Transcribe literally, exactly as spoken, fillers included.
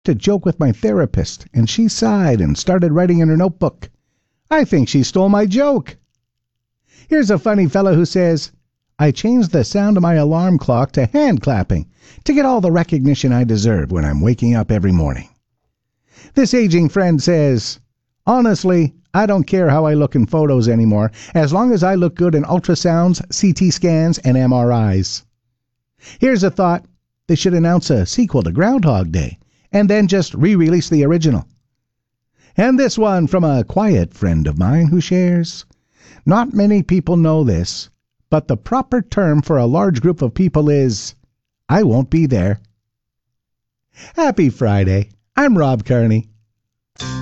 a joke with my therapist, and she sighed and started writing in her notebook. I think she stole my joke. Here's a funny fellow who says, I changed the sound of my alarm clock to hand clapping to get all the recognition I deserve when I'm waking up every morning. This aging friend says, honestly, I don't care how I look in photos anymore, as long as I look good in ultrasounds, C T scans, and M R Is. Here's a thought. They should announce a sequel to Groundhog Day, and then just re-release the original. And this one from a quiet friend of mine who shares, not many people know this, but the proper term for a large group of people is, I won't be there. Happy Friday. I'm Rob Kearney.